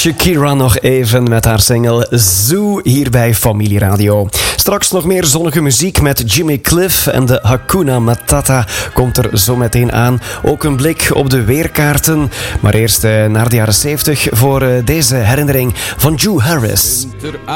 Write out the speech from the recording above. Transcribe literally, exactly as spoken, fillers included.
Shakira nog even met haar single Zoo hier bij Familie Radio. Straks nog meer zonnige muziek met Jimmy Cliff en de Hakuna Matata komt er zo meteen aan. Ook een blik op de weerkaarten. Maar eerst naar de jaren zeventig voor deze herinnering van Joe Harris.